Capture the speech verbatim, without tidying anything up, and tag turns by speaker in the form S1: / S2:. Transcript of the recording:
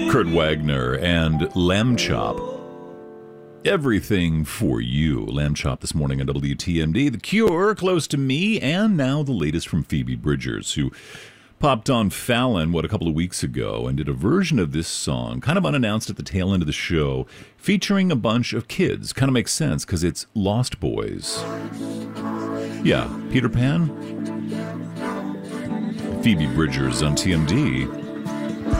S1: Kurt Wagner and Lamb Chop. Everything for you. Lamb Chop this morning on W T M D. The Cure, Close to Me, and now the latest from Phoebe Bridgers, who popped on Fallon, what, a couple of weeks ago, and did a version of this song, kind of unannounced at the tail end of the show, featuring a bunch of kids. Kind of makes sense, because it's Lost Boys. Yeah, Peter Pan? Phoebe Bridgers on T M D.